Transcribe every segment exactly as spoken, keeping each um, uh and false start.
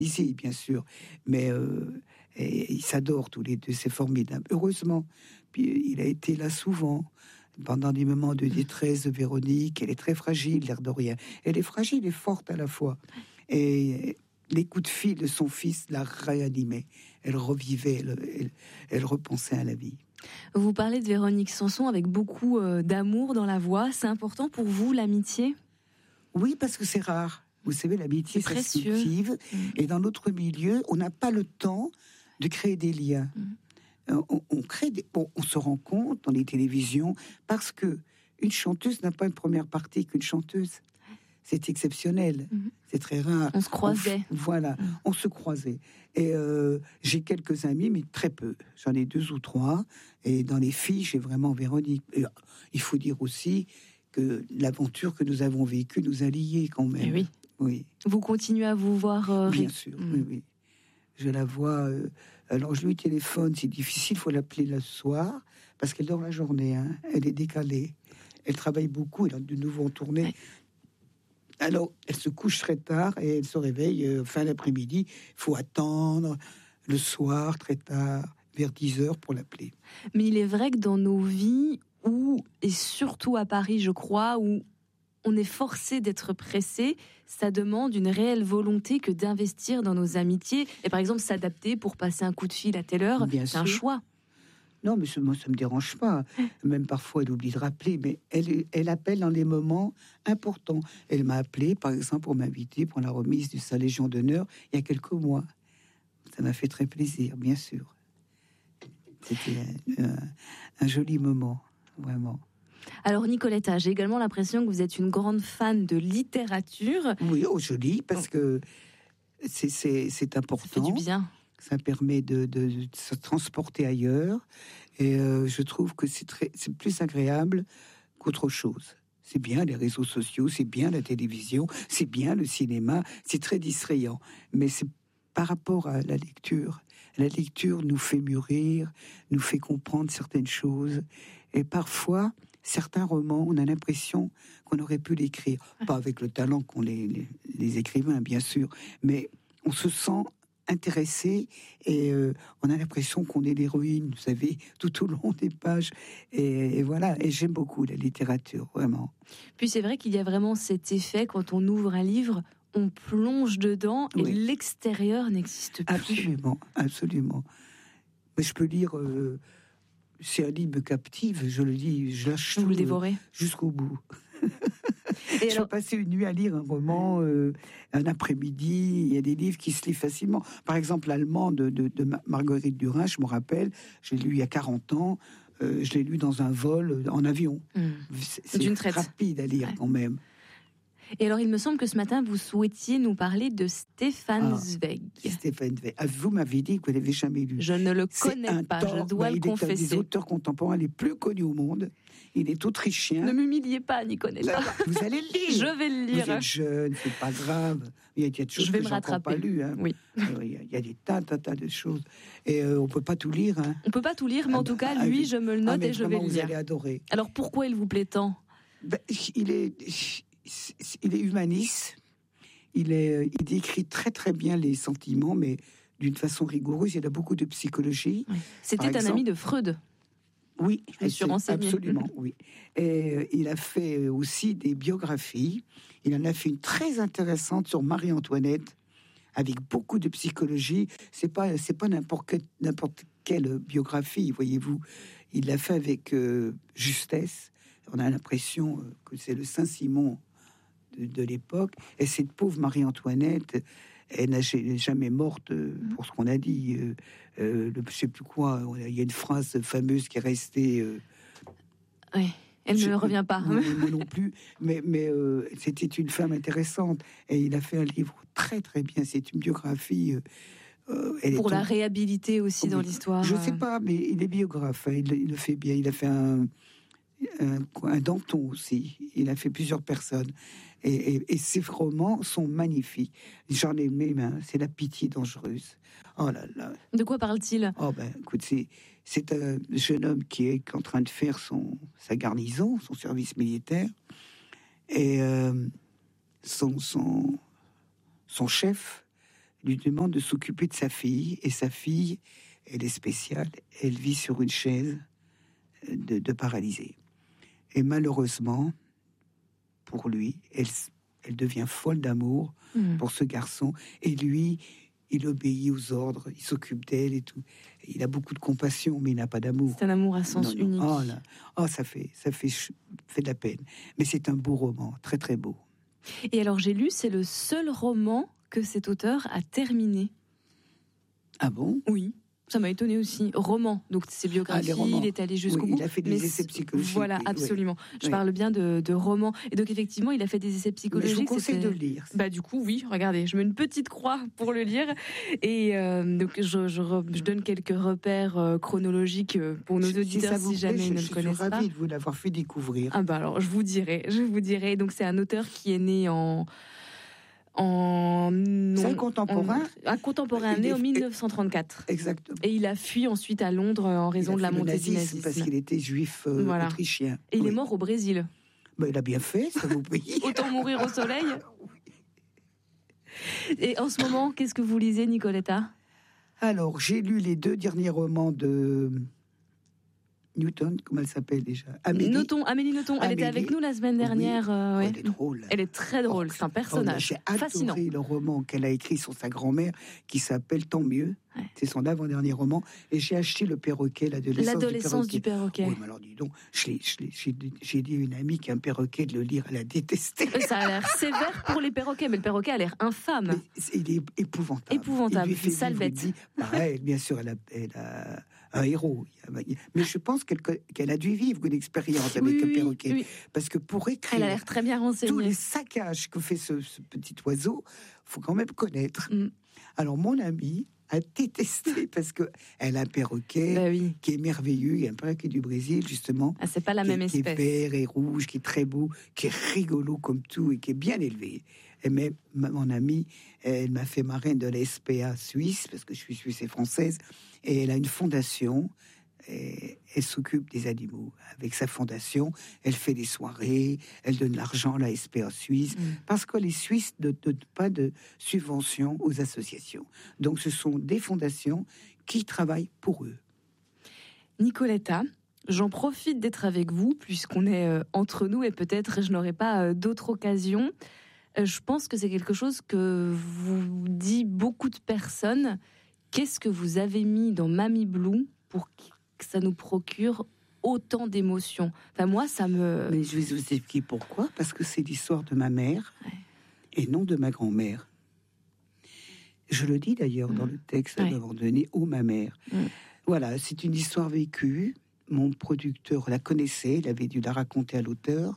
Ici, bien sûr, mais euh, et, ils s'adorent tous les deux, c'est formidable. Heureusement, puis il a été là souvent, pendant des moments de détresse de Véronique. Elle est très fragile, l'air de rien. Elle est fragile et forte à la fois. Et les coups de fil de son fils la réanimaient. Elle revivait, elle, elle, elle repensait à la vie. Vous parlez de Véronique Sanson avec beaucoup euh, d'amour dans la voix. C'est important pour vous, l'amitié ? Oui, parce que c'est rare. Vous savez, l'amitié, c'est ça se cultive. Mmh. Et dans notre milieu, on n'a pas le temps de créer des liens. Mmh. Euh, on, on, crée des, on, on se rend compte dans les télévisions, parce que une chanteuse n'a pas une première partie qu'une chanteuse. C'est exceptionnel. Mmh. C'est très rare. On se croisait. On, voilà, mmh. on se croisait. Et euh, j'ai quelques amis, mais très peu. J'en ai deux ou trois. Et dans les filles, j'ai vraiment Véronique. Et, il faut dire aussi que l'aventure que nous avons vécue nous a liés quand même. Et oui. Oui. Vous continuez à vous voir euh, Bien sûr, mmh. oui, oui. Je la vois. Euh, alors, je lui téléphone, c'est difficile, il faut l'appeler le soir, parce qu'elle dort la journée. Hein, elle est décalée. Elle travaille beaucoup, elle a de nouveau en tournée. Ouais. Alors, elle se couche très tard et elle se réveille euh, fin d'après-midi. Il faut attendre le soir, très tard, vers dix heures pour l'appeler. Mais il est vrai que dans nos vies, où, et surtout à Paris, je crois, où on est forcé d'être pressé, ça demande une réelle volonté que d'investir dans nos amitiés. Et par exemple, s'adapter pour passer un coup de fil à telle heure, Bien c'est sûr. un choix. Non, mais moi, ça ne me dérange pas. Même parfois, elle oublie de rappeler, mais elle, elle appelle dans les moments importants. Elle m'a appelé, par exemple, pour m'inviter pour la remise de sa Légion d'honneur il y a quelques mois. Ça m'a fait très plaisir, bien sûr. C'était un, un, un joli moment, vraiment. Alors Nicoletta, j'ai également l'impression que vous êtes une grande fan de littérature. Oui, oh joli, parce que c'est, c'est, c'est important. Ça fait du bien. Ça permet de, de, de se transporter ailleurs. Et euh, je trouve que c'est, très, c'est plus agréable qu'autre chose. C'est bien les réseaux sociaux, c'est bien la télévision, c'est bien le cinéma, c'est très distrayant. Mais c'est par rapport à la lecture. La lecture nous fait mûrir, nous fait comprendre certaines choses. Et parfois, certains romans, on a l'impression qu'on aurait pu l'écrire. Pas avec le talent qu'ont les, les, les écrivains, bien sûr, mais on se sent intéressé et euh, on a l'impression qu'on est l'héroïne, vous savez, tout au long des pages. Et, et voilà, et j'aime beaucoup la littérature, vraiment. Puis c'est vrai qu'il y a vraiment cet effet, quand on ouvre un livre, on plonge dedans et oui. l'extérieur n'existe plus. Absolument, absolument. Mais je peux lire... Euh, si un livre me captive, je le lis, je lâche tout. Vous le dévorez jusqu'au bout. Et je alors... peux passer une nuit à lire un roman, euh, un après-midi. Il y a des livres qui se lisent facilement. Par exemple, l'Allemand de, de, de Marguerite Duras, je me rappelle, je l'ai lu il y a quarante ans. Euh, je l'ai lu dans un vol, en avion. Mmh. C'est, c'est D'une traite. Rapide à lire ouais. quand même. Et alors, il me semble que ce matin, vous souhaitiez nous parler de Stefan ah, Zweig. Stefan Zweig. Vous m'avez dit que vous ne l'avez jamais lu. Je ne le connais pas, tort, je dois bah, le il confesser. Il est un des auteurs contemporains les plus connus au monde. Il est autrichien. Ne m'humiliez pas, Nicoletta. Vous allez le lire. Je vais le lire. Vous êtes jeune, c'est pas grave. Il y a des choses je vais que me j'ai encore pas lues. Hein. Oui. Alors, il, y a, il y a des tas, tas, tas de choses. Et euh, on peut pas tout lire. Hein. On peut pas tout lire, mais ah, en tout cas, lui, ah, je me le note ah, et je vais le lire. Vous allez adorer. Alors, pourquoi il vous plaît tant ? ben, Il est... Il est humaniste, il, est, il décrit très très bien les sentiments, mais d'une façon rigoureuse. Il y a beaucoup de psychologie. Oui. C'était un exemple, ami de Freud. Oui, je me suis renseignée. Absolument, oui. Et euh, il a fait aussi des biographies. Il en a fait une très intéressante sur Marie-Antoinette, avec beaucoup de psychologie. C'est pas, c'est pas n'importe quelle, n'importe quelle biographie, voyez-vous. Il l'a fait avec euh, justesse. On a l'impression que c'est le Saint-Simon de, de l'époque. Et cette pauvre Marie-Antoinette, elle n'a jamais morte pour ce qu'on a dit. Euh, euh, le, je sais plus quoi. Il y a une phrase fameuse qui est restée. Euh, oui, elle ne me revient pas. Moi, moi non plus. Mais, mais euh, c'était une femme intéressante. Et il a fait un livre très très bien. C'est une biographie. Euh, elle pour est la en... réhabiliter aussi oui. dans l'histoire. Je sais pas, mais il est biographe. Hein, il, il le fait bien. Il a fait un. Un, un Danton aussi, il a fait plusieurs personnes et, et, et ses romans sont magnifiques. J'en ai aimé, hein, c'est La pitié dangereuse. Oh là là. De quoi parle-t-il ? Oh ben, écoute, c'est, c'est un jeune homme qui est en train de faire son, sa garnison, son service militaire, et euh, son, son, son chef lui demande de s'occuper de sa fille, et sa fille, elle est spéciale, elle vit sur une chaise de, de paralysée. Et malheureusement, pour lui, elle, elle devient folle d'amour mmh. pour ce garçon, et lui, il obéit aux ordres, il s'occupe d'elle et tout. Il a beaucoup de compassion, mais il n'a pas d'amour. C'est un amour à sens non, non. unique. Oh, là. oh ça fait, ça fait, fait de la peine. Mais c'est un beau roman, très très beau. Et alors j'ai lu, c'est le seul roman que cet auteur a terminé. Ah bon ? Oui. Ça m'a étonné aussi. Roman, donc c'est biographies, ah, il est allé jusqu'au oui, bout. Il a fait des mais essais psychologiques. Voilà, absolument. Oui. Je oui. parle bien de, de romans. Et donc effectivement, il a fait des essais psychologiques. Mais je vous conseille de le lire. Bah du coup, oui. Regardez, je mets une petite croix pour le lire. Et euh, donc je, je, je donne quelques repères euh, chronologiques pour nos auditeurs si, si jamais plaît, ils ne le connaissent pas. Je suis ravie de vous l'avoir fait découvrir. Ah bah alors, je vous dirai, je vous dirai. Donc c'est un auteur qui est né en En, c'est un contemporain. En, un contemporain né en dix-neuf cent trente-quatre. Exactement. Et il a fui ensuite à Londres en raison de la montée du nazisme. Parce qu'il était juif euh, voilà. autrichien. Et il oui. est mort au Brésil. Ben, il a bien fait, ça vous paye. Autant mourir au soleil. Et en ce moment, qu'est-ce que vous lisez, Nicoletta ? Alors, j'ai lu les deux derniers romans de Newton, comment elle s'appelle déjà ? Amélie Nothomb, Amélie Nothomb, elle Amélie. était avec nous la semaine dernière. Oui. Euh, ouais. Elle est drôle. Elle est très drôle, oh, c'est un personnage oh, fascinant. J'ai adoré le roman qu'elle a écrit sur sa grand-mère, qui s'appelle Tant mieux. Ouais. C'est son avant-dernier roman. Et j'ai acheté Le perroquet, l'adolescence, l'adolescence du perroquet. Du perroquet. Oui, mais alors dis donc, j'ai, j'ai, j'ai dit à une amie qu'un perroquet, de le lire, elle a détesté. Ça a l'air sévère pour les perroquets, mais le perroquet a l'air infâme. Mais il est épouvantable. Épouvantable, il lui fait une sale bête. Dit, pareil, bien sûr, elle a... Elle a un héros. Mais je pense qu'elle, qu'elle a dû vivre une expérience avec oui, un perroquet. Oui. Parce que pour écrire elle a l'air très bien renseignée. tous les saccages que fait ce, ce petit oiseau, il faut quand même connaître. Mm. Alors, mon amie a détesté parce qu'elle a un perroquet bah oui. qui est merveilleux. Il y a un perroquet du Brésil, justement. Ah, c'est pas la qui, même qui espèce. Qui est vert et rouge, qui est très beau, qui est rigolo comme tout et qui est bien élevé. Et même, mon amie, elle m'a fait marraine de la S P A suisse, parce que je suis suisse et française, et elle a une fondation, et elle s'occupe des animaux. Avec sa fondation, elle fait des soirées, elle donne l'argent à la S P A suisse, mmh. parce que les Suisses ne donnent pas de subventions aux associations. Donc ce sont des fondations qui travaillent pour eux. Nicoletta, j'en profite d'être avec vous, puisqu'on est euh, entre nous, et peut-être je n'aurai pas euh, d'autres occasions. Euh, je pense que c'est quelque chose que vous dit beaucoup de personnes. Qu'est-ce que vous avez mis dans Mamie Blue pour que ça nous procure autant d'émotions ? Enfin, moi, ça me... Mais je vais vous expliquer pourquoi. Parce que c'est l'histoire de ma mère ouais. et non de ma grand-mère. Je le dis d'ailleurs mmh. dans le texte à un moment donné, « Oh, ma mère mmh. ». Voilà, c'est une histoire vécue. Mon producteur la connaissait, il avait dû la raconter à l'auteur.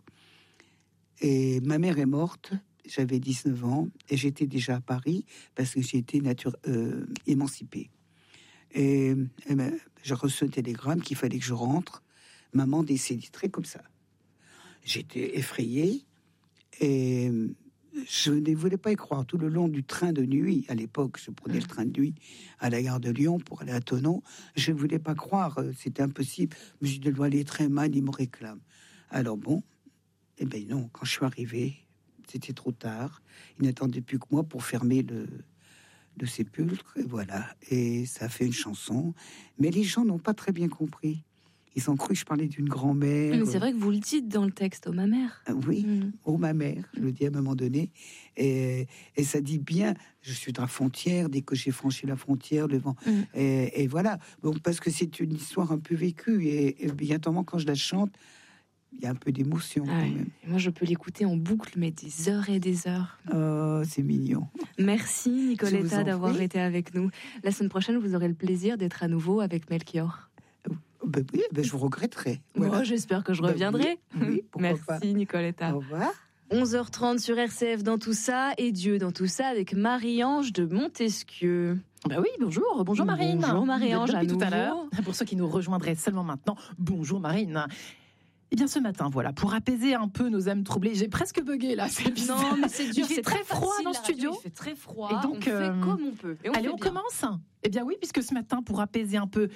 Et ma mère est morte. J'avais dix-neuf ans et j'étais déjà à Paris parce que j'étais nature, euh, émancipée. Et, et ben, j'ai reçu un télégramme qu'il fallait que je rentre. Maman décédée, très comme ça. J'étais effrayée et je ne voulais pas y croire. Tout le long du train de nuit, à l'époque, je prenais le train de nuit à la gare de Lyon pour aller à Thonon. Je ne voulais pas croire, c'était impossible. Mais je dois aller très mal, il me réclame. Alors bon, eh bien non, quand je suis arrivée, c'était trop tard. Il n'attendait plus que moi pour fermer le, le sépulcre. Et voilà. Et ça a fait une chanson. Mais les gens n'ont pas très bien compris. Ils ont cru que je parlais d'une grand-mère. Mais c'est vrai que vous le dites dans le texte, « Oh ma mère ». Oui, mmh. « Oh ma mère », je le dis à un moment donné. Et, et ça dit bien, je suis de la frontière, dès que j'ai franchi la frontière, le vent. Mmh. Et, et voilà. Donc, parce que c'est une histoire un peu vécue. Et, et bientôt, quand je la chante, il y a un peu d'émotion ah, quand même. Moi, je peux l'écouter en boucle, mais des heures et des heures. Oh, c'est mignon. Merci, Nicoletta, d'avoir été avec nous. La semaine prochaine, vous aurez le plaisir d'être à nouveau avec Melchior. Ben oui, ben je vous regretterai. Voilà. Bon, j'espère que je reviendrai. Ben oui, oui, merci, pas. Nicoletta. Au revoir. onze heures trente sur R C F dans tout ça, et Dieu dans tout ça, avec Marie-Ange de Montesquieu. Bah oui, bonjour, bonjour Marine. Bonjour Marie-Ange, à tout nouveau. à l'heure. Pour ceux qui nous rejoindraient seulement maintenant, bonjour Marine. Eh bien, ce matin, voilà, pour apaiser un peu nos âmes troublées, j'ai presque bugué là. C'est bizarre. Non, mais c'est dur. Il fait très froid dans le studio. Il fait très froid. Et donc, on fait euh... comme on peut. Et on allez, on bien. commence. Eh bien oui, puisque ce matin, pour apaiser un peu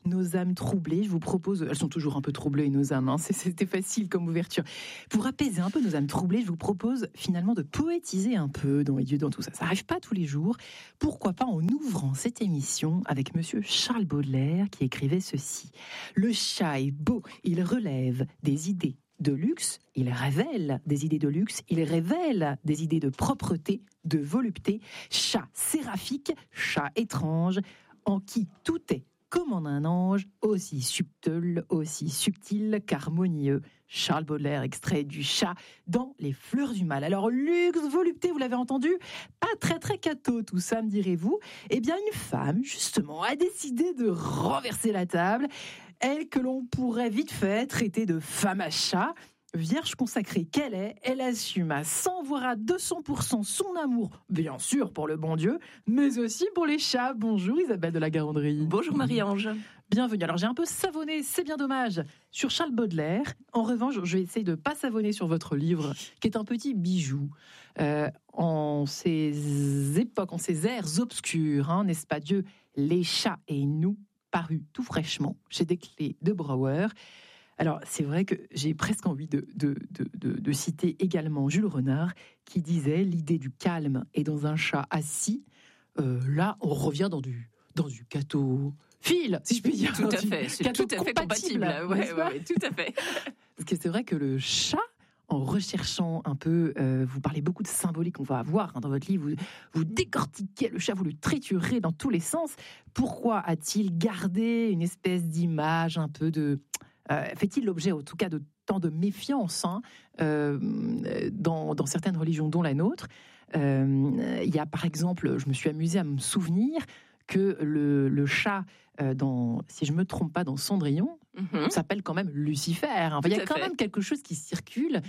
nos âmes troublées. Je vous propose, elles sont toujours un peu troublées nos âmes, hein, c'était facile comme ouverture. Pour apaiser un peu nos âmes troublées, je vous propose finalement de poétiser un peu dans les dieux, dans tout ça. Ça n'arrive pas tous les jours. Pourquoi pas en ouvrant cette émission avec monsieur Charles Baudelaire qui écrivait ceci. Le chat est beau, il relève des idées de luxe, il révèle des idées de luxe, il révèle des idées de propreté, de volupté. Chat séraphique, chat étrange, en qui tout est comme en un ange, aussi subtil, aussi subtil qu'harmonieux. Charles Baudelaire, extrait du Chat dans Les Fleurs du Mal. Alors, luxe, volupté, vous l'avez entendu, pas très très catho tout ça, me direz-vous. Eh bien, une femme, justement, a décidé de renverser la table. Elle que l'on pourrait vite fait traiter de femme à chat. Vierge consacrée qu'elle est, elle assume à cent voire à deux cents pour cent son amour, bien sûr pour le bon Dieu, mais aussi pour les chats. Bonjour Isabelle de la Garandrie. Bonjour Marie-Ange. Bienvenue. Alors j'ai un peu savonné, c'est bien dommage, sur Charles Baudelaire. En revanche, je vais essayer de ne pas savonner sur votre livre, qui est un petit bijou. Euh, en ces époques, en ces ères obscures, hein, n'est-ce pas Dieu, Les chats et nous, paru tout fraîchement chez Desclés de Brouwer. Alors, c'est vrai que j'ai presque envie de, de, de, de, de citer également Jules Renard, qui disait « L'idée du calme est dans un chat assis. Euh, » Là, on revient dans du, dans du catho-phile, si je puis dire. Tout à fait, c'est tout à fait compatible. Ouais, ouais, ouais, tout à fait. Parce que c'est vrai que le chat, en recherchant un peu, euh, vous parlez beaucoup de symbolique qu'on va avoir hein, dans votre livre, vous, vous décortiquez le chat, vous le triturez dans tous les sens. Pourquoi a-t-il gardé une espèce d'image un peu de... Euh, fait-il l'objet, en tout cas, de tant de méfiance hein, euh, dans, dans certaines religions, dont la nôtre. Euh, il y a, par exemple, je me suis amusée à me souvenir que le, le chat, euh, dans, si je ne me trompe pas, dans Cendrillon, mm-hmm. s'appelle quand même Lucifer. Enfin, il y a quand fait. même quelque chose qui circule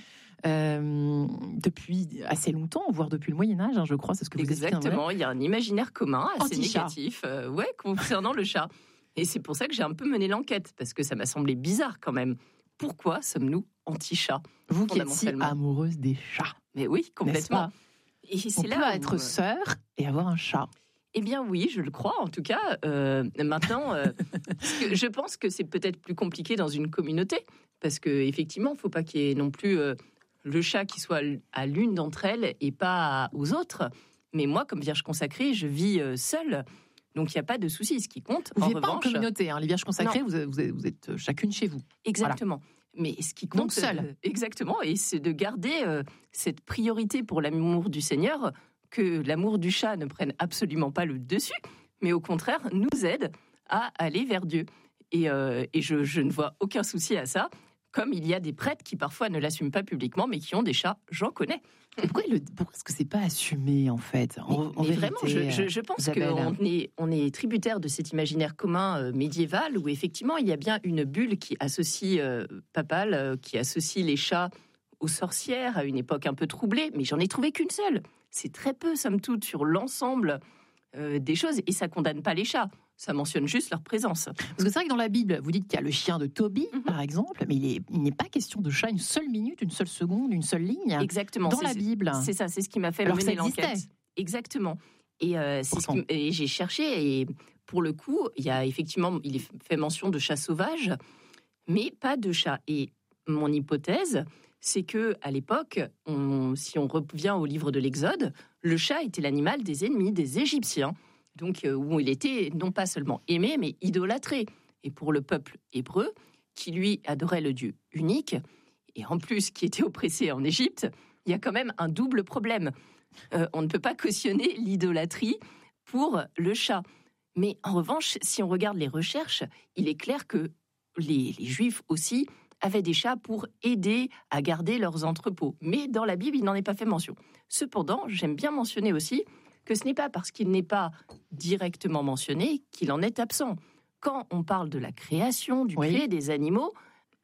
euh, depuis assez longtemps, voire depuis le Moyen-Âge, hein, je crois, c'est ce que vous expliquez. Exactement, il y a un imaginaire commun assez Anti-chat. négatif euh, ouais, concernant le chat. Et c'est pour ça que j'ai un peu mené l'enquête, parce que ça m'a semblé bizarre quand même. Pourquoi sommes-nous anti-chats ? Vous qui êtes si amoureuse des chats. Mais oui, complètement. Et c'est On là peut où... être sœur et avoir un chat. Eh bien oui, je le crois. En tout cas, euh, maintenant, euh, parce que je pense que c'est peut-être plus compliqué dans une communauté, parce qu'effectivement, il ne faut pas qu'il y ait non plus euh, le chat qui soit à l'une d'entre elles et pas aux autres. Mais moi, comme vierge consacrée, je vis euh, seule. Donc, il n'y a pas de souci. Ce qui compte, vous en n'êtes revanche... pas en communauté, hein. Les vierges consacrées, vous êtes, vous, êtes, vous êtes chacune chez vous. Exactement. Voilà. Mais ce qui compte... Donc, seule. Euh, exactement. Et c'est de garder euh, cette priorité pour l'amour du Seigneur, que l'amour du chat ne prenne absolument pas le dessus, mais au contraire, nous aide à aller vers Dieu. Et, euh, et je, je ne vois aucun souci à ça. Comme il y a des prêtres qui parfois ne l'assument pas publiquement, mais qui ont des chats, j'en connais. Pourquoi, le, pourquoi est-ce que c'est pas assumé en fait en, Mais, en mais vérité, vraiment, je, je, je pense qu'on est, on est tributaire de cet imaginaire commun euh, médiéval où effectivement il y a bien une bulle qui associe euh, papale, euh, qui associe les chats aux sorcières à une époque un peu troublée. Mais j'en ai trouvé qu'une seule. C'est très peu, somme toute, sur l'ensemble euh, des choses, et ça condamne pas les chats. Ça mentionne juste leur présence. Parce que c'est vrai que dans la Bible, vous dites qu'il y a le chien de Tobie, mm-hmm. par exemple, mais il, est, il n'est pas question de chat une seule minute, une seule seconde, une seule ligne. Exactement. Dans c'est, la Bible. C'est ça, c'est ce qui m'a fait Alors mener l'enquête. Exactement. Et, euh, c'est ce qui, et j'ai cherché, et pour le coup, il y a effectivement, il est fait mention de chats sauvages, mais pas de chats. Et mon hypothèse, c'est que à l'époque, on, si on revient au livre de l'Exode, le chat était l'animal des ennemis des Égyptiens. Donc, euh, où il était non pas seulement aimé, mais idolâtré. Et pour le peuple hébreu, qui lui adorait le Dieu unique, et en plus qui était oppressé en Égypte, il y a quand même un double problème. Euh, on ne peut pas cautionner l'idolâtrie pour le chat. Mais en revanche, si on regarde les recherches, il est clair que les, les Juifs aussi avaient des chats pour aider à garder leurs entrepôts. Mais dans la Bible, il n'en est pas fait mention. Cependant, j'aime bien mentionner aussi que ce n'est pas parce qu'il n'est pas directement mentionné qu'il en est absent. Quand on parle de la création, du oui. pied des animaux,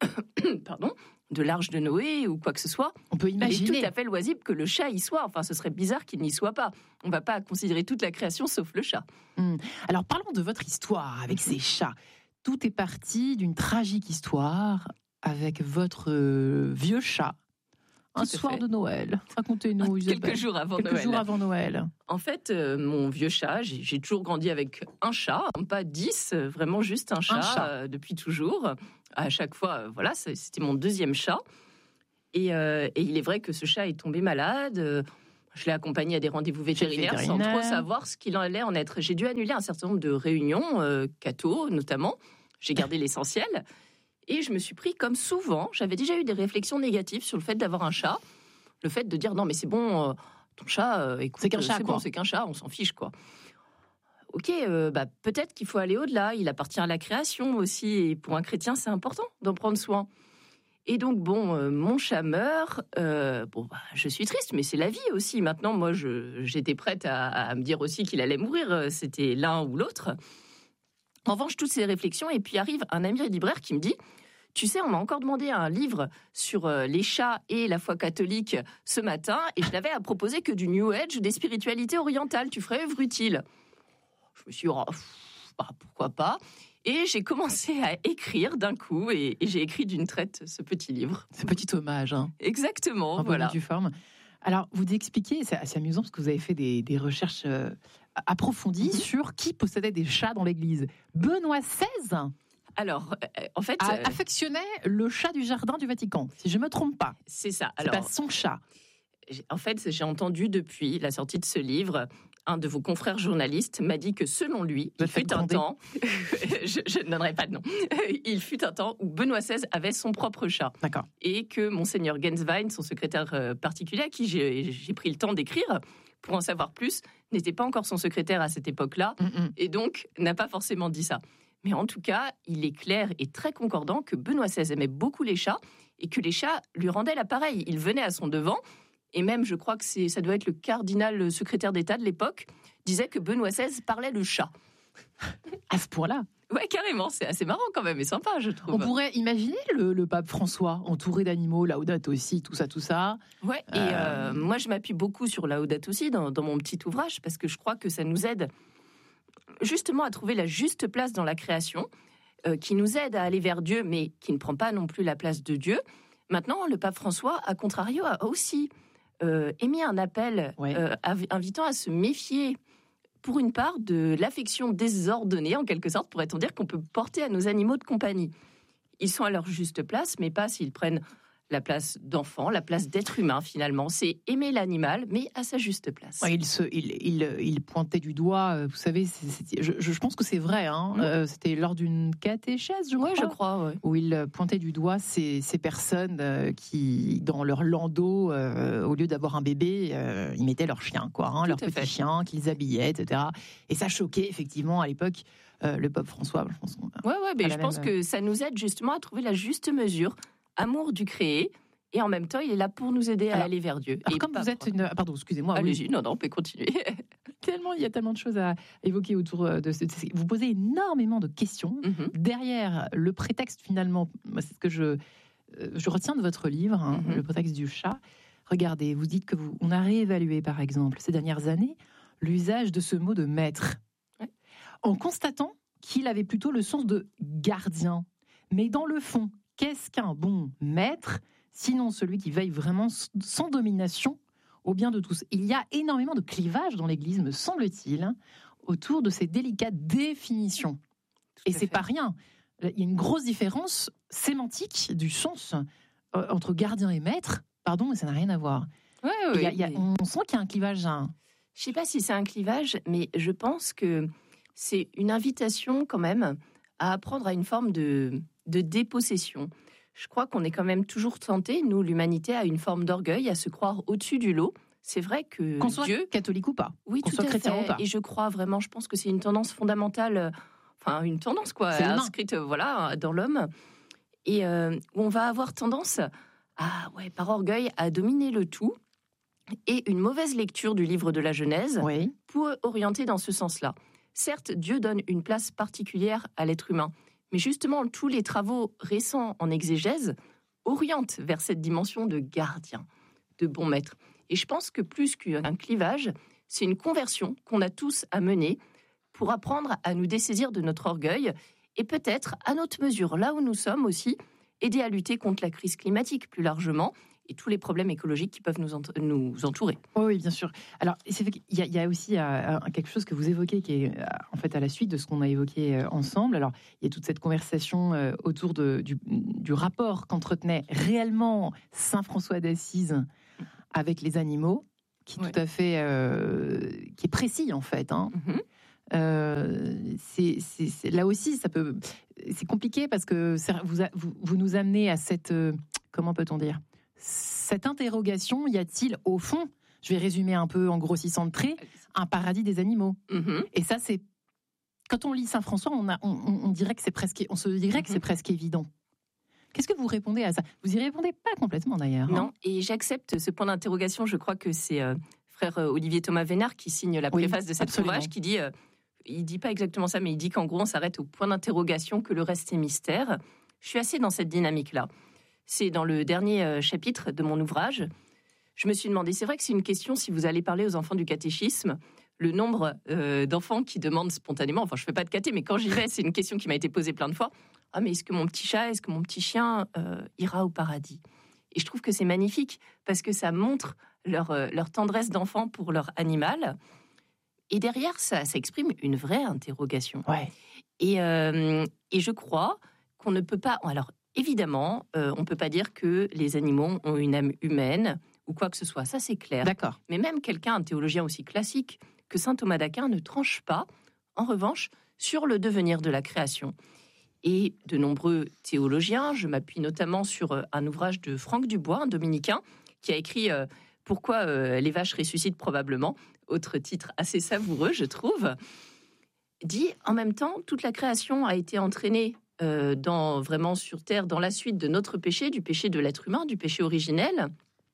pardon, de l'arche de Noé ou quoi que ce soit, on peut imaginer. Il est tout à fait loisible que le chat y soit. Enfin, ce serait bizarre qu'il n'y soit pas. On ne va pas considérer toute la création sauf le chat. Hum. Alors, parlons de votre histoire avec ces chats. Tout est parti d'une tragique histoire avec votre euh, vieux chat, un soir fait. de Noël. Racontez-nous, Isabelle. Quelques jours avant Quelques Noël. jours avant Noël. En fait, euh, mon vieux chat, j'ai, j'ai toujours grandi avec un chat, hein, pas dix, euh, vraiment juste un chat, Un chat. Euh, depuis toujours. À chaque fois, euh, voilà, c'est- c'était mon deuxième chat. Et, euh, et il est vrai que ce chat est tombé malade. euh, Je l'ai accompagné à des rendez-vous vétérinaires, vétérinaire. sans trop savoir ce qu'il allait en être. J'ai dû annuler un certain nombre de réunions, euh, catho notamment. J'ai gardé l'essentiel. Et je me suis pris, comme souvent, j'avais déjà eu des réflexions négatives sur le fait d'avoir un chat. Le fait de dire, non mais c'est bon, euh, ton chat, euh, écoute, C'est qu'un chat, c'est quoi. bon, c'est qu'un chat, on s'en fiche, quoi. Ok, euh, bah, peut-être qu'il faut aller au-delà. Il appartient à la création aussi. Et pour un chrétien, c'est important d'en prendre soin. Et donc, bon, euh, mon chat meurt. Euh, bon, bah, je suis triste, mais c'est la vie aussi. Maintenant, moi, je, j'étais prête à, à me dire aussi qu'il allait mourir. C'était l'un ou l'autre. En revanche, toutes ces réflexions. Et puis arrive un ami libraire qui me dit, tu sais, on m'a encore demandé un livre sur euh, les chats et la foi catholique ce matin. Et je n'avais à proposer que du New Age, des spiritualités orientales. Tu ferais œuvre utile. Je me suis dit, oh, pff, bah, pourquoi pas. Et j'ai commencé à écrire d'un coup, et, et j'ai écrit d'une traite ce petit livre. Ce petit hommage. Hein. Exactement, En voilà. bonne et due forme. Alors, vous expliquez, c'est assez amusant parce que vous avez fait des, des recherches euh, approfondies Mhm. sur qui possédait des chats dans l'église. Benoît seize Alors, euh, en fait, a- euh, affectionnait le chat du jardin du Vatican, si je ne me trompe pas. c'est ça. C'est Alors, pas son chat. j'ai- en fait, j'ai entendu depuis la sortie de ce livre, un de vos confrères journalistes m'a dit que selon lui, Vous il êtes fait fut un gronder. temps, je, je ne donnerai pas de nom, il fut un temps où Benoît seize avait son propre chat. D'accord. Et que Monseigneur Genswein, son secrétaire euh, particulier, à qui j'ai, j'ai pris le temps d'écrire pour en savoir plus, n'était pas encore son secrétaire à cette époque-là, Mm-mm. et donc n'a pas forcément dit ça. Mais en tout cas, il est clair et très concordant que Benoît seize aimait beaucoup les chats, et que les chats lui rendaient l'appareil. Il venait à son devant, et même, je crois que c'est, ça doit être le cardinal le secrétaire d'État de l'époque, disait que Benoît seize parlait le chat. À ce point-là. Ouais, carrément, c'est assez marrant quand même, et sympa, je trouve. On pourrait imaginer le, le pape François entouré d'animaux, Laudato aussi, tout ça, tout ça. Ouais, et euh, moi je m'appuie beaucoup sur Laudato aussi dans, dans mon petit ouvrage, parce que je crois que ça nous aide justement à trouver la juste place dans la création, euh, qui nous aide à aller vers Dieu, mais qui ne prend pas non plus la place de Dieu. Maintenant, le pape François, à contrario, a aussi euh, émis un appel Ouais. euh, av- invitant à se méfier, pour une part, de l'affection désordonnée, en quelque sorte, pourrait-on dire, qu'on peut porter à nos animaux de compagnie. Ils sont à leur juste place, mais pas s'ils prennent la place d'enfant, la place d'être humain, finalement. C'est aimer l'animal, mais à sa juste place. Ouais, il, se, il, il, il pointait du doigt, euh, vous savez, c'est- c'est- je, je pense que c'est vrai, hein, Mm. euh, c'était lors d'une catéchèse, je crois, Ouais, je crois, ouais. où il pointait du doigt ces, ces personnes euh, qui, dans leur landau, euh, au lieu d'avoir un bébé, euh, ils mettaient leur chien, quoi, hein, Tout leur à petit fait. chien qu'ils habillaient, et cetera. Et ça choquait effectivement à l'époque euh, le pape François. Je pense qu'on- Ouais, ouais, mais À je la pense même- que ça nous aide justement à trouver la juste mesure, amour du créé, et en même temps, il est là pour nous aider à Alors- aller vers Dieu. Alors, Et comme pas vous êtes pour- une, ah, pardon, excusez-moi, oui. Allez-y, non, non, on peut continuer. Tellement, il y a tellement de choses à évoquer autour de ce. Vous posez énormément de questions. Mhm. Derrière le prétexte, finalement, moi, c'est ce que je, euh, je retiens de votre livre, hein, Mhm. le prétexte du chat. Regardez, vous dites que vous, on a réévalué, par exemple, ces dernières années, l'usage de ce mot de maître, Ouais. en constatant qu'il avait plutôt le sens de gardien. Mais dans le fond, qu'est-ce qu'un bon maître, sinon celui qui veille vraiment sans domination au bien de tous? Il y a énormément de clivages dans l'Église, me semble-t-il, autour de ces délicates définitions. Tout Et à c'est fait. pas rien. Il y a une grosse différence sémantique du sens euh, entre gardien et maître. Pardon, mais ça n'a rien à voir. Ouais, Et ouais, il y a- il y a- mais- on sent qu'il y a un clivage. hein. Je sais pas si c'est un clivage, mais je pense que c'est une invitation quand même à apprendre à une forme de, de dépossession. Je crois qu'on est quand même toujours tenté, nous, l'humanité, à une forme d'orgueil, à se croire au-dessus du lot. C'est vrai que Qu'on soit Dieu, catholique ou pas. oui, qu'on tout soit à chrétien fait. ou pas. Et je crois vraiment, je pense que c'est une tendance fondamentale, euh, enfin une tendance quoi, C'est l'humain. inscrite, euh, voilà, dans l'homme, et euh, où on va avoir tendance, à, ouais, par orgueil, à dominer le tout. Et une mauvaise lecture du livre de la Genèse Oui. pour orienter dans ce sens-là. Certes, Dieu donne une place particulière à l'être humain, mais justement, tous les travaux récents en exégèse orientent vers cette dimension de gardien, de bon maître. Et je pense que plus qu'un clivage, c'est une conversion qu'on a tous à mener pour apprendre à nous dessaisir de notre orgueil et peut-être, à notre mesure, là où nous sommes aussi, aider à lutter contre la crise climatique plus largement et tous les problèmes écologiques qui peuvent nous, ent- nous entourer. Oui, oui, bien sûr. Alors, c'est vrai qu'il y a, il y a aussi euh, quelque chose que vous évoquez qui est euh, en fait à la suite de ce qu'on a évoqué euh, ensemble. Alors, il y a toute cette conversation euh, autour de, du, du rapport qu'entretenait réellement saint François d'Assise avec les animaux, qui est Ouais. tout à fait, euh, qui est précis en fait. Hein. Mm-hmm. Euh, c'est, c'est, c'est, là aussi, ça peut, c'est compliqué parce que ça, vous, a, vous, vous nous amenez à cette, euh, comment peut-on dire, cette interrogation. Y a-t-il au fond, je vais résumer un peu en grossissant le trait, un paradis des animaux? Mm-hmm. Et ça, c'est quand on lit Saint François, on, a, on, on dirait que c'est presque, on se dirait que Mm-hmm. c'est presque évident. Qu'est-ce que vous répondez à ça? Vous y répondez pas complètement d'ailleurs. Non, Hein. et j'accepte ce point d'interrogation. Je crois que c'est euh, frère euh, Olivier Thomas Vénard qui signe la Oui, préface de cet absolument. ouvrage, qui dit, euh, il dit pas exactement ça, mais il dit qu'en gros on s'arrête au point d'interrogation, que le reste est mystère. Je suis assez dans cette dynamique-là. C'est dans le dernier euh, chapitre de mon ouvrage. Je me suis demandé, c'est vrai que c'est une question, si vous allez parler aux enfants du catéchisme, le nombre euh, d'enfants qui demandent spontanément, enfin je fais pas de caté, mais quand j'y vais, c'est une question qui m'a été posée plein de fois. Ah, mais est-ce que mon petit chat, est-ce que mon petit chien euh, ira au paradis? Et je trouve que c'est magnifique parce que ça montre leur, euh, leur tendresse d'enfant pour leur animal. Et derrière, ça, ça exprime une vraie interrogation. Ouais. Et, euh, et je crois qu'on ne peut pas... Alors, évidemment, euh, on ne peut pas dire que les animaux ont une âme humaine ou quoi que ce soit. Ça, c'est clair. D'accord. Mais même quelqu'un, un théologien aussi classique que saint Thomas d'Aquin, ne tranche pas, en revanche, sur le devenir de la création. Et de nombreux théologiens, je m'appuie notamment sur un ouvrage de Franck Dubois, un dominicain, qui a écrit euh, « Pourquoi euh, les vaches ressuscitent probablement », autre titre assez savoureux, je trouve, dit en même temps, toute la création a été entraînée euh, dans, vraiment sur Terre dans la suite de notre péché, du péché de l'être humain, du péché originel.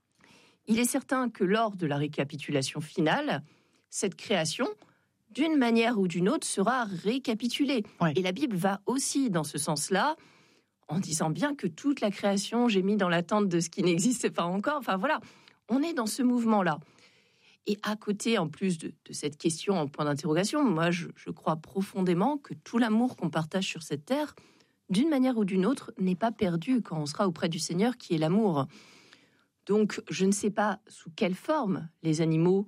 Il est certain que lors de la récapitulation finale, cette création, d'une manière ou d'une autre, sera récapitulée. Ouais. Et la Bible va aussi dans ce sens-là, en disant bien que toute la création gémit dans l'attente de ce qui n'existe pas encore. Enfin voilà, on est dans ce mouvement-là. Et à côté, en plus de, de cette question en point d'interrogation, moi je, je crois profondément que tout l'amour qu'on partage sur cette terre, d'une manière ou d'une autre, n'est pas perdu quand on sera auprès du Seigneur qui est l'amour. Donc je ne sais pas sous quelle forme les animaux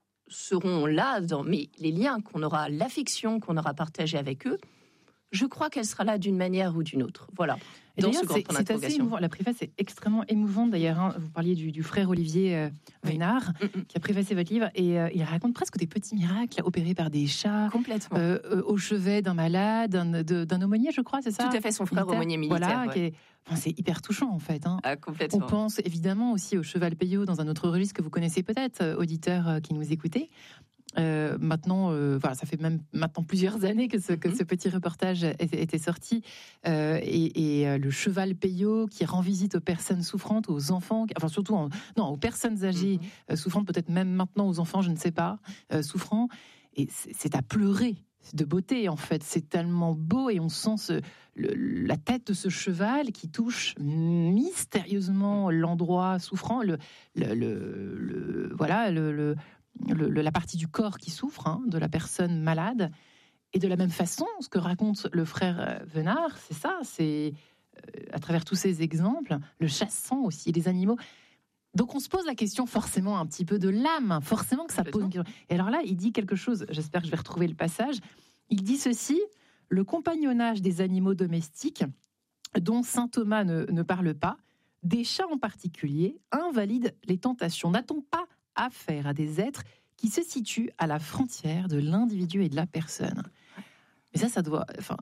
seront là, dans, mais les liens qu'on aura, l'affection qu'on aura partagée avec eux, je crois qu'elle sera là d'une manière ou d'une autre. Voilà. Et Dans d'ailleurs, ce grand c'est, point c'est assez d'interrogation. émouvant. La préface est extrêmement émouvante d'ailleurs. Hein. Vous parliez du, du frère Olivier euh, Oui. Vénard, Mm-mm. qui a préfacé votre livre, et euh, il raconte presque des petits miracles opérés par des chats, Complètement. euh, euh, au chevet d'un malade, d'un, de- d'un aumônier, je crois, c'est ça? Tout à fait, son frère Militaire. aumônier militaire. Voilà, ouais. qui est- enfin, c'est hyper touchant en fait. Hein. Ah, On complètement. pense évidemment aussi au cheval Peyo dans un autre registre que vous connaissez peut-être, euh, auditeurs euh, qui nous écoutez. Euh, maintenant, euh, voilà, ça fait même maintenant plusieurs années que ce, que Mhm. ce petit reportage était, était sorti. Euh, et et, euh, le cheval Peyo qui rend visite aux personnes souffrantes, aux enfants, enfin surtout en- non, aux personnes âgées Mhm. euh, souffrantes, peut-être même maintenant aux enfants, je ne sais pas, euh, souffrants. Et c'est, c'est à pleurer de beauté en fait. C'est tellement beau et on sent ce, le- la tête de ce cheval qui touche mystérieusement l'endroit souffrant, le, le, le- le- voilà, le, le- le- le- la partie du corps qui souffre, hein, de la personne malade. Et de la même façon, ce que raconte le frère euh, Venard, c'est ça, c'est euh, à travers tous ces exemples, le chassant aussi, les animaux. Donc on se pose la question forcément un petit peu de l'âme, forcément que ça pose une question. Et alors là, il dit quelque chose, j'espère que je vais retrouver le passage, il dit ceci, le compagnonnage des animaux domestiques, dont saint Thomas ne, ne parle pas, des chats en particulier, invalide les tentations. N'a-t-on pas affaire à des êtres qui se situent à la frontière de l'individu et de la personne? Mais ça, ça doit... Enfin,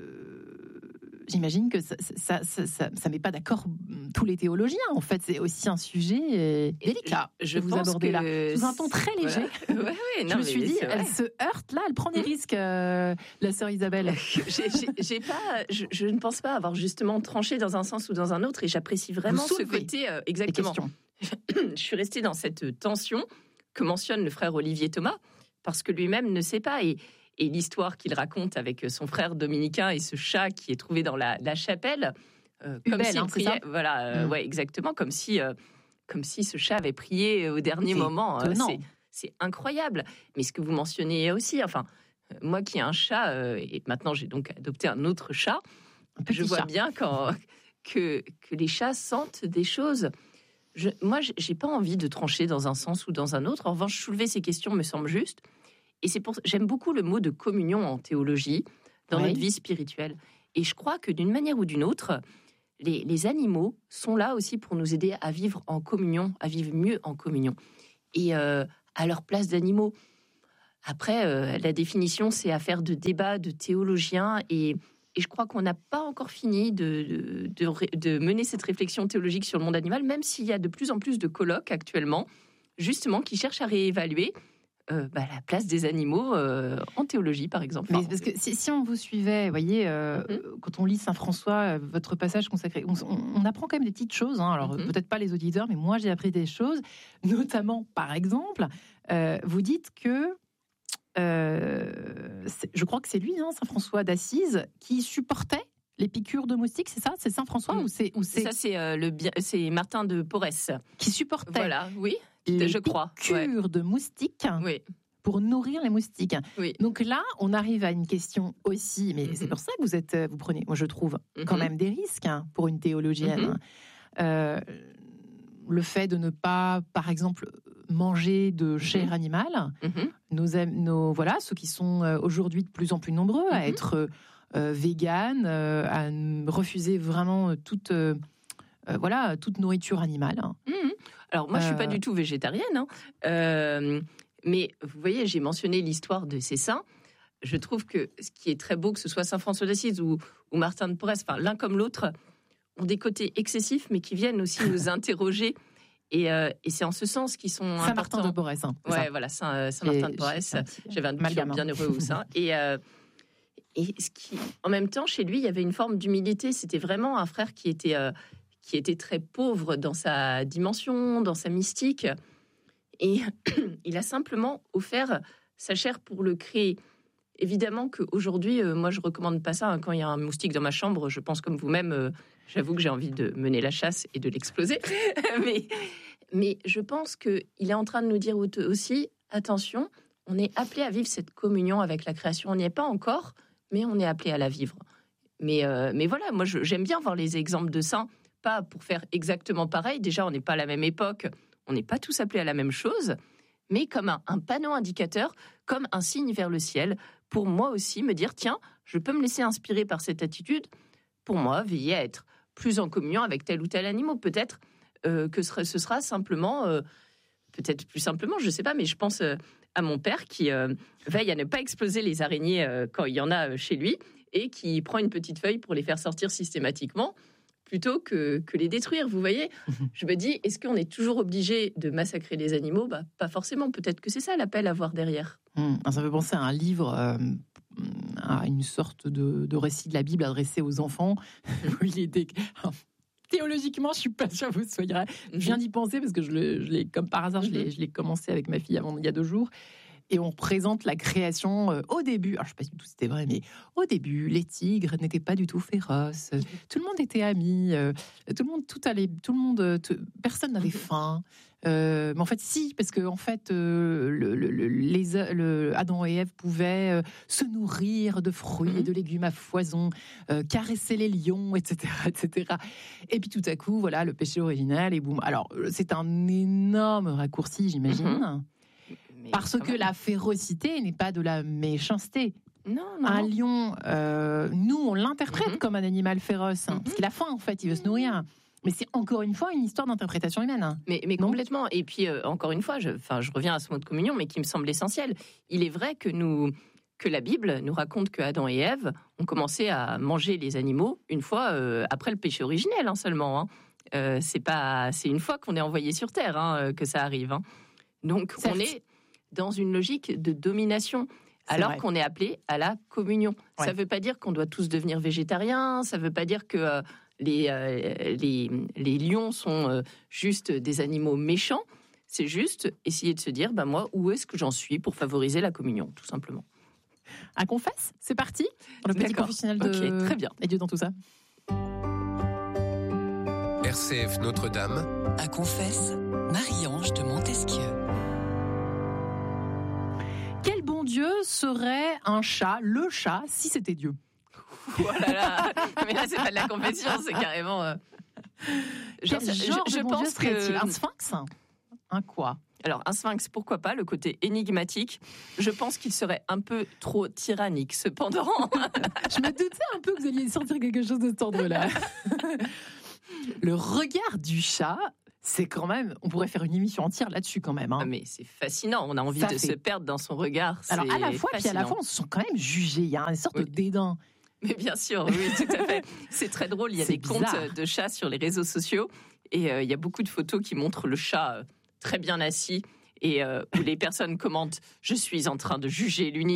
euh, j'imagine que ça ça, ça, ça, ça met pas d'accord tous les théologiens. En fait, c'est aussi un sujet euh, délicat. Je, je que vous pense abordez que là. Sous un ton très léger. Voilà. Ouais, ouais, non, je me mais suis dit, c'est vrai. elle se heurte là, elle prend des Mmh. risques, euh, la sœur Isabelle. J'ai- j'ai- j'ai pas, je, je ne pense pas avoir justement tranché dans un sens ou dans un autre, et j'apprécie vraiment Vous ce soulevez côté euh, Des exactement. questions. Je suis restée dans cette tension que mentionne le frère Olivier Thomas, parce que lui-même ne sait pas. Et, et l'histoire qu'il raconte avec son frère dominicain et ce chat qui est trouvé dans la, la chapelle, euh, comme Hubel, s'il hein, c'est priait, ça voilà, euh, Mm. ouais, exactement, comme si, euh, comme si ce chat avait prié au dernier C'est moment. Euh, étonnant. c'est, c'est incroyable. Mais ce que vous mentionnez aussi, enfin, euh, moi qui ai un chat, euh, et maintenant j'ai donc adopté un autre chat, Un petit je vois chat. bien quand, que, que les chats sentent des choses. je, moi, j'ai pas envie de trancher dans un sens ou dans un autre. En revanche, soulever ces questions me semble juste. Et c'est pour j'aime beaucoup le mot de communion en théologie, dans Oui. notre vie spirituelle. Et je crois que d'une manière ou d'une autre, les, les animaux sont là aussi pour nous aider à vivre en communion, à vivre mieux en communion. Et euh, à leur place d'animaux. Après, euh, la définition, c'est affaire de débat, de théologiens, et, et je crois qu'on n'a pas encore fini de, de, de, de mener cette réflexion théologique sur le monde animal, même s'il y a de plus en plus de colloques actuellement, justement, qui cherchent à réévaluer euh, bah, la place des animaux euh, en théologie, par exemple. Mais Enfin, parce que si, si on vous suivait, vous voyez, euh, Mhm. quand on lit Saint François, euh, votre passage consacré, on, on- on apprend quand même des petites choses. hein. Alors, Mhm. peut-être pas les auditeurs, mais moi, j'ai appris des choses. Notamment, par exemple, euh, vous dites que, euh, c'est- je crois que c'est lui, hein, Saint François d'Assise, qui supportait les piqûres de moustiques, c'est ça? C'est Saint François Mhm. ou c'est ou c'est ça, c'est euh, le bien, c'est Martin de Porres. qui supportait Voilà, oui, les je crois. Ouais. piqûres de moustiques Oui, pour nourrir les moustiques? oui. Donc là, on arrive à une question aussi, mais Mhm. c'est pour ça que vous êtes, euh, vous prenez, moi je trouve, quand Mhm. même des risques hein, pour une théologienne. Mhm. Euh, le fait de ne pas, par exemple, manger de chair Mhm. animale, Mhm. nos, am- nos voilà, ceux qui sont euh, aujourd'hui de plus en plus nombreux à Mhm. être euh, euh, véganes, euh, à n- refuser vraiment toute, euh, euh, voilà, toute nourriture animale. hein. Mhm. Alors moi, je suis pas Euh. du tout végétarienne, hein. Euh, mais vous voyez, j'ai mentionné l'histoire de ces saints. Je trouve que ce qui est très beau, que ce soit Saint François d'Assise ou, ou Martin de Porres, enfin l'un comme l'autre, ont des côtés excessifs, mais qui viennent aussi nous interroger. Et, euh, et c'est en ce sens qu'ils sont Saint-Martin importants. de Porres. hein, c'est Ouais, ça. voilà, Saint, euh, Saint-Martin de Et- Porres. c'est un petit J'avais un amalgame, bien hein. heureux au sein. Et, euh, et ce qui, en même temps, chez lui, il y avait une forme d'humilité. C'était vraiment un frère qui était, euh, qui était très pauvre dans sa dimension, dans sa mystique. Et il a simplement offert sa chair pour le créer. Évidemment qu'aujourd'hui, euh, moi, je recommande pas ça. hein. Quand il y a un moustique dans ma chambre, je pense comme vous-même, euh, j'avoue que j'ai envie de mener la chasse et de l'exploser. mais, mais je pense qu'il est en train de nous dire aussi, attention, on est appelé à vivre cette communion avec la création. On n'y est pas encore, mais on est appelé à la vivre. Mais, euh, mais voilà, moi, je- j'aime bien voir les exemples de saints, pas pour faire exactement pareil. Déjà, on n'est pas à la même époque, on n'est pas tous appelés à la même chose, mais comme un, un panneau indicateur, comme un signe vers le ciel, pour moi aussi me dire, tiens, je peux me laisser inspirer par cette attitude, pour moi, veiller à être plus en communion avec tel ou tel animal. Peut-être euh, que ce, ce sera simplement, euh, peut-être plus simplement, je ne sais pas, mais je pense euh, à mon père qui euh, veille à ne pas exploser les araignées euh, quand il y en a euh, chez lui, et qui prend une petite feuille pour les faire sortir systématiquement, plutôt que, que les détruire, vous voyez. Je me dis, est-ce qu'on est toujours obligé de massacrer les animaux? Bah, pas forcément, peut-être que c'est ça l'appel à voir derrière. Hum, ça me fait penser à un livre, euh, à une sorte de, de récit de la Bible adressé aux enfants, où il est dé- Théologiquement, je suis pas sûre que vous soyez. Je viens d'y penser parce que je l'ai, je l'ai comme par hasard, je l'ai, je l'ai commencé avec ma fille avant, il y a deux jours. Et on présente la création euh, au début. Alors, je ne sais pas du tout si c'était vrai, mais au début, les tigres n'étaient pas du tout féroces. Tout le monde était amis. euh, tout le monde, tout allait, tout le monde, euh, tout- personne n'avait faim. Euh, mais en fait, si, parce que en fait, euh, le, le- le- les, le, Adam et Ève pouvaient euh, se nourrir de fruits et de légumes à foison, euh, caresser les lions, et cetera, et cetera. Et puis tout à coup, voilà, le péché originel et boum. Alors, euh, c'est un énorme raccourci, j'imagine. Mais Parce quand que même. la férocité n'est pas de la méchanceté. Non, non, Un non. lion, euh, nous, on l'interprète Mhm. comme un animal féroce, hein, Mhm. parce qu'il a faim, en fait, il veut se nourrir. Mais c'est encore une fois une histoire d'interprétation humaine. hein. Mais, mais Non. complètement. Et puis, euh, encore une fois, je, enfin, je reviens à ce mot de communion, mais qui me semble essentiel. Il est vrai que, nous, que la Bible nous raconte que Adam et Ève ont commencé à manger les animaux une fois euh, après le péché originel hein, seulement. Hein. Euh, c'est pas, c'est une fois qu'on est envoyé sur Terre hein, que ça arrive. hein. Donc, Certes. on est dans une logique de domination. C'est Alors vrai. qu'on est appelé à la communion. Ça Ouais. ne veut pas dire qu'on doit tous devenir végétariens, ça ne veut pas dire que euh, les, euh, les, les lions sont euh, juste des animaux méchants. C'est juste essayer de se dire, bah moi, où est-ce que j'en suis pour favoriser la communion, tout simplement. À confesse, c'est parti. Le petit D'accord. confessionnel de Ok, très bien. Et Dieu dans tout ça. R C F Notre-Dame. À confesse, Marie-Ange de Montesquieu. Quel bon Dieu serait un chat, le chat, si c'était Dieu? Oh là là. Mais là, c'est pas de la compétition, c'est carrément. Euh... Quel Genre, genre je, je de bon pense Dieu serait-il que un sphinx, un quoi? Alors, un sphinx, pourquoi pas, le côté énigmatique. Je pense qu'il serait un peu trop tyrannique, cependant. Je me doutais un peu que vous alliez sortir quelque chose de cet ordre-là. Le regard du chat, c'est quand même... On pourrait faire une émission entière là-dessus, quand même. Hein. Ah, mais c'est fascinant, on a envie Ça de fait... se perdre dans son regard. Alors, à la fois, fascinant. puis à la fois, on se sent quand même jugé. Il y a une sorte oui. de dédain. Mais bien sûr, oui, tout à fait. C'est très drôle, il y a des bizarre. comptes de chats sur les réseaux sociaux, et euh, il y a beaucoup de photos qui montrent le chat... Euh, très bien assis et euh, où les personnes commentent « Je suis en train de juger l'univers ».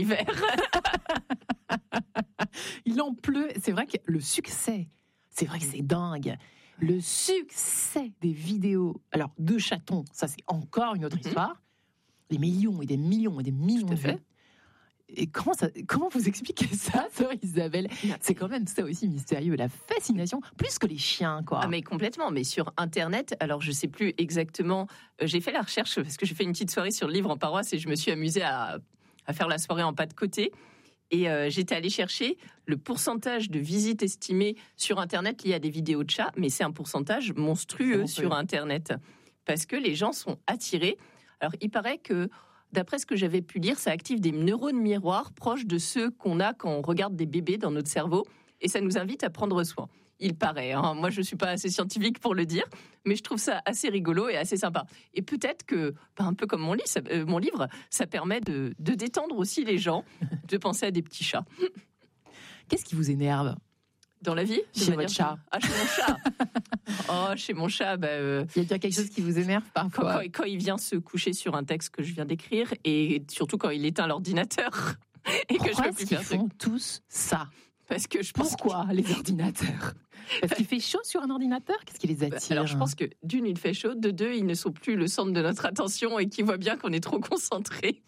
Il en pleut. C'est vrai que le succès, c'est vrai que c'est dingue. Le succès des vidéos, alors de chatons, ça c'est encore une autre mm-hmm. histoire. Des millions et des millions et des millions de vues. Et comment, ça, comment vous expliquez ça, sœur Isabelle? C'est quand même ça aussi mystérieux, la fascination, plus que les chiens, quoi. Ah mais complètement, mais sur Internet, alors je sais plus exactement, euh, j'ai fait la recherche, parce que j'ai fait une petite soirée sur le livre en paroisse, et je me suis amusée à, à faire la soirée en pas de côté, et euh, j'étais allée chercher le pourcentage de visites estimées sur Internet liées à des vidéos de chats, mais c'est un pourcentage monstrueux sur Internet, parce que les gens sont attirés. Alors il paraît que d'après ce que j'avais pu lire, ça active des neurones miroirs proches de ceux qu'on a quand on regarde des bébés dans notre cerveau, et ça nous invite à prendre soin. Il paraît, hein. Moi je ne suis pas assez scientifique pour le dire, mais je trouve ça assez rigolo et assez sympa. Et peut-être que, bah, un peu comme mon, lit, ça, euh, mon livre, ça permet de, de détendre aussi les gens, de penser à des petits chats. Qu'est-ce qui vous énerve dans la vie? Chez votre chat. Ah, chez mon chat. Oh, chez mon chat, bah, euh, il y a bien quelque chose qui vous énerve parfois. Quand, quand, quand il vient se coucher sur un texte que je viens d'écrire, et surtout quand il éteint l'ordinateur et Pourquoi que je peux plus faire. Ils font tous ça. Parce que je pense Pourquoi que... les ordinateurs? Parce qu'il fait chaud sur un ordinateur? Qu'est-ce qui les attire? Alors je pense que d'une, il fait chaud, de deux, ils ne sont plus le centre de notre attention et qu'ils voient bien qu'on est trop concentrés.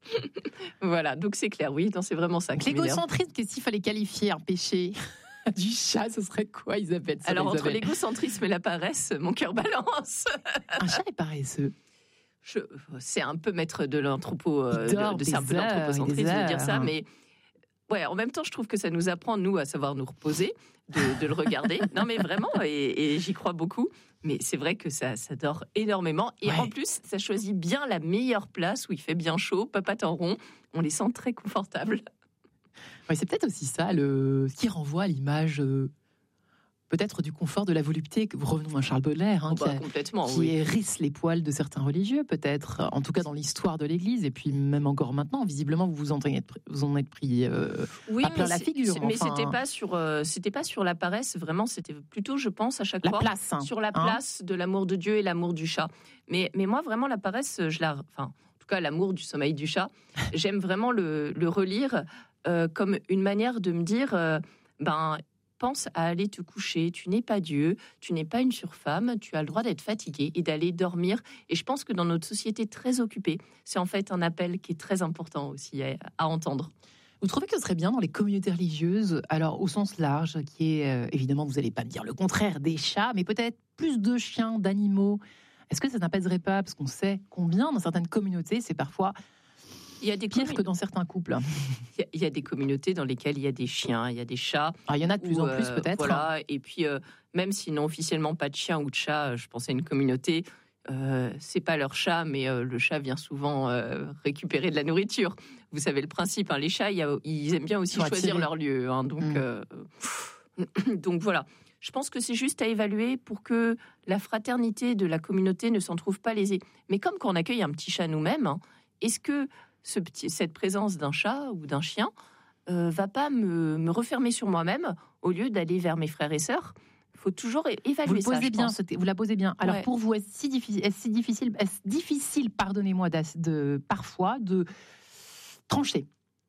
Voilà, donc c'est clair, oui, non, c'est vraiment ça. L'égocentrisme, qu'est-ce qu'il fallait qualifier un péché du chat, ce serait quoi, Isabelle? Alors, Isabelle. entre l'égocentrisme et la paresse, mon cœur balance. Un chat est paresseux. Je, c'est un peu maître de l'anthropo, euh, de, de, c'est un peu l'anthropocentrisme de dire ça, mais ouais, en même temps, je trouve que ça nous apprend, nous, à savoir nous reposer, de, de le regarder. Non, mais vraiment, et, et j'y crois beaucoup. Mais c'est vrai que ça, ça dort énormément. Et ouais. En plus, ça choisit bien la meilleure place où il fait bien chaud, papates en rond. On les sent très confortables. Ouais, c'est peut-être aussi ça, le... ce qui renvoie à l'image euh, peut-être du confort, de la volupté. Revenons à Charles Baudelaire, hein, oh bah, qui, a, complètement, qui oui. hérisse les poils de certains religieux, peut-être, en tout cas dans l'histoire de l'Église, et puis même encore maintenant, visiblement, vous vous en êtes, vous en êtes pris euh, oui, à plein la figure. Mais enfin, c'était pas sur, euh, c'était pas sur la paresse, vraiment, c'était plutôt, je pense, à chaque la fois, place, hein, sur la hein. place de l'amour de Dieu et l'amour du chat. Mais, mais moi, vraiment, la paresse, je la, enfin, en tout cas, l'amour du sommeil du chat, j'aime vraiment le, le relire. Euh, comme une manière de me dire, euh, ben, pense à aller te coucher, tu n'es pas Dieu, tu n'es pas une surfemme, tu as le droit d'être fatigué et d'aller dormir. Et je pense que dans notre société très occupée, c'est en fait un appel qui est très important aussi à, à entendre. Vous trouvez que ce serait bien dans les communautés religieuses, alors au sens large, qui est, euh, évidemment, vous n'allez pas me dire le contraire des chats, mais peut-être plus de chiens, d'animaux. Est-ce que ça n'apaiserait pas? Parce qu'on sait combien dans certaines communautés, c'est parfois... Il y a des pire commun... que dans certains couples. Il y, a, il y a des communautés dans lesquelles il y a des chiens, il y a des chats. Ah, il y en a de plus ou, en plus, euh, peut-être. Voilà. Et puis, euh, même s'ils n'ont officiellement pas de chien ou de chat, je pense à une communauté, euh, c'est pas leur chat, mais euh, le chat vient souvent euh, récupérer de la nourriture. Vous savez le principe, hein, les chats, il y a, ils aiment bien aussi choisir attirés. Leur lieu. Hein, donc, mmh. euh, donc voilà. Je pense que c'est juste à évaluer pour que la fraternité de la communauté ne s'en trouve pas lésée. Mais comme quand on accueille un petit chat nous-mêmes, hein, est-ce que Ce petit, cette présence d'un chat ou d'un chien euh, va pas me, me refermer sur moi-même au lieu d'aller vers mes frères et sœurs? Il faut toujours évaluer vous le ça. Posez bien, vous la posez bien. Alors ouais. Pour vous, est-ce si difficile, est-ce si difficile, est-ce difficile, pardonnez-moi, de, de parfois de trancher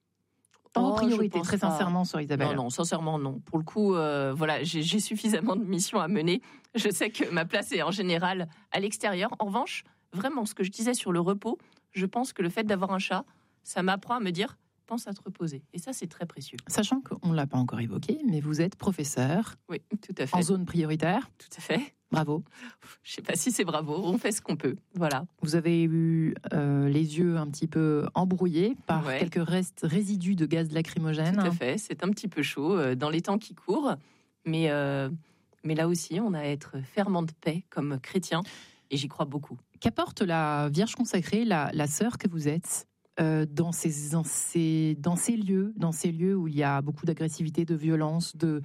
en oh, priorité, très pas. sincèrement, sur Isabelle? Non, non, sincèrement, non. Pour le coup, euh, voilà, j'ai, j'ai suffisamment de missions à mener. Je sais que ma place est en général à l'extérieur. En revanche, vraiment, ce que je disais sur le repos, je pense que le fait d'avoir un chat, ça m'apprend à me dire pense à te reposer. Et ça, c'est très précieux. Sachant qu'on ne l'a pas encore évoqué, mais vous êtes professeur. Oui, tout à fait. En zone prioritaire. Tout à fait. Bravo. Je ne sais pas si c'est bravo, on fait ce qu'on peut. Voilà. Vous avez eu euh, les yeux un petit peu embrouillés par ouais. quelques restes, résidus de gaz lacrymogène. Tout à fait, c'est un petit peu chaud euh, dans les temps qui courent. Mais, euh, mais là aussi, on a à être fervent de paix comme chrétien. Et j'y crois beaucoup. Qu'apporte la Vierge consacrée, la, la sœur que vous êtes, euh, dans, ces, dans, ces, dans ces lieux, dans ces lieux où il y a beaucoup d'agressivité, de violence, de...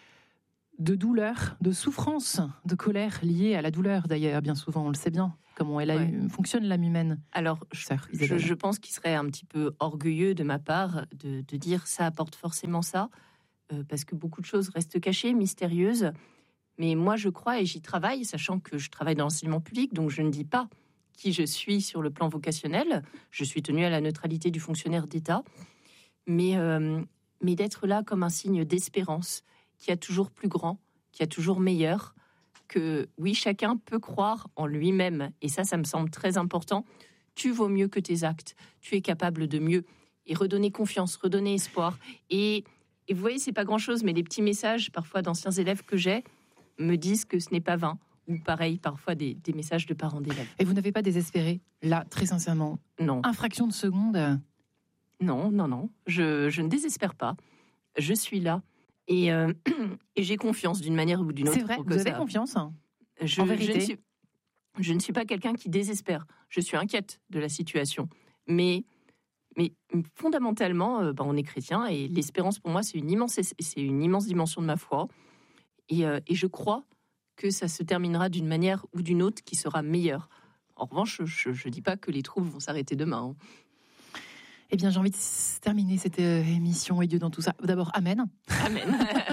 de douleur, de souffrance, de colère liée à la douleur, d'ailleurs, bien souvent, on le sait bien, comment elle a ouais. eu, fonctionne l'âme humaine. Alors, Sœur, je, je pense qu'il serait un petit peu orgueilleux de ma part de, de dire ça apporte forcément ça, euh, parce que beaucoup de choses restent cachées, mystérieuses. Mais moi, je crois et j'y travaille, sachant que je travaille dans l'enseignement public, donc je ne dis pas qui je suis sur le plan vocationnel. Je suis tenue à la neutralité du fonctionnaire d'État, mais, euh, mais d'être là comme un signe d'espérance, qui a toujours plus grand, qui a toujours meilleur, que oui, chacun peut croire en lui-même. Et ça, ça me semble très important. Tu vaux mieux que tes actes. Tu es capable de mieux. Et redonner confiance, redonner espoir. Et, et vous voyez, c'est pas grand-chose, mais les petits messages, parfois d'anciens élèves que j'ai, me disent que ce n'est pas vain. Ou pareil, parfois des, des messages de parents d'élèves. Et vous n'avez pas désespéré, là, très sincèrement? Non. Une fraction de seconde? Non, non, non. Je, je ne désespère pas. Je suis là. Et, euh, et j'ai confiance d'une manière ou d'une autre. C'est vrai, vous avez ça... confiance je, en vérité. Je ne, suis, je ne suis pas quelqu'un qui désespère. Je suis inquiète de la situation. Mais, mais fondamentalement, euh, ben, on est chrétien et l'espérance pour moi, c'est une immense, c'est une immense dimension de ma foi. Et, euh, et je crois que ça se terminera d'une manière ou d'une autre qui sera meilleure. En revanche, je ne dis pas que les troubles vont s'arrêter demain. Hein. Eh bien, j'ai envie de terminer cette émission et Dieu dans tout ça. D'abord, Amen. Amen.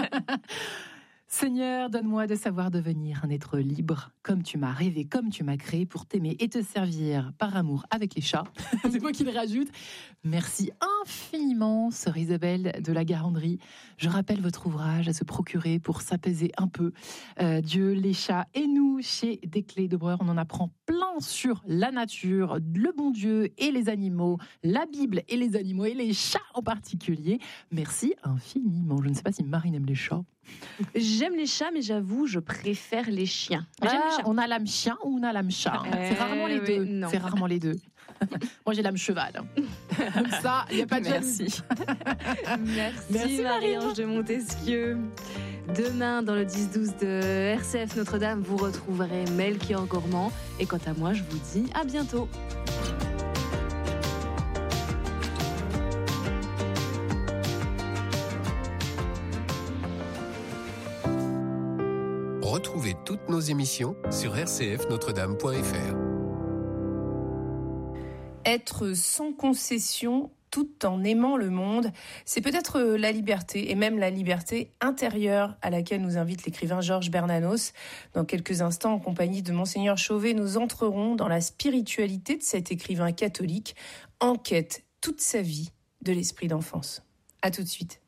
Seigneur, donne-moi de savoir devenir un être libre, comme tu m'as rêvé, comme tu m'as créé, pour t'aimer et te servir par amour avec les chats. C'est moi qui le rajoute. Merci infiniment, sœur Isabelle de la Garandrie. Je rappelle votre ouvrage à se procurer pour s'apaiser un peu. Euh, Dieu, les chats et nous, chez Desclés de Breur, on en apprend plein sur la nature, le bon Dieu et les animaux, la Bible et les animaux et les chats en particulier. Merci infiniment. Je ne sais pas si Marine aime les chats. J'aime les chats, mais j'avoue, je préfère les chiens. Ah, j'aime les chats. On a l'âme chien ou on a l'âme chat. Euh, C'est rarement les deux. Oui, C'est rarement les deux. Moi, j'ai l'âme cheval. Comme ça, il n'y a pas de Merci. Merci, Merci Marie-Ange de Montesquieu. Demain, dans le dix douze de R C F Notre-Dame, vous retrouverez Melchior Gormand. Et quant à moi, je vous dis à bientôt. Retrouvez toutes nos émissions sur r c f notre dame point f r. Être sans concession tout en aimant le monde, c'est peut-être la liberté, et même la liberté intérieure à laquelle nous invite l'écrivain Georges Bernanos. Dans quelques instants, en compagnie de Monseigneur Chauvet, nous entrerons dans la spiritualité de cet écrivain catholique, en quête toute sa vie de l'esprit d'enfance. À tout de suite.